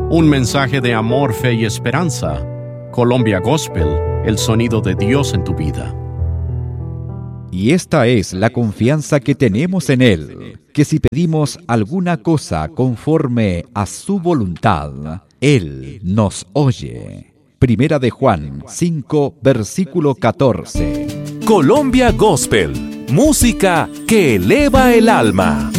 Un mensaje de amor, fe y esperanza. Colombia Gospel, el sonido de Dios en tu vida. Y esta es la confianza que tenemos en Él, que si pedimos alguna cosa conforme a su voluntad, Él nos oye. Primera de Juan 5, versículo 14. Colombia Gospel, música que eleva el alma.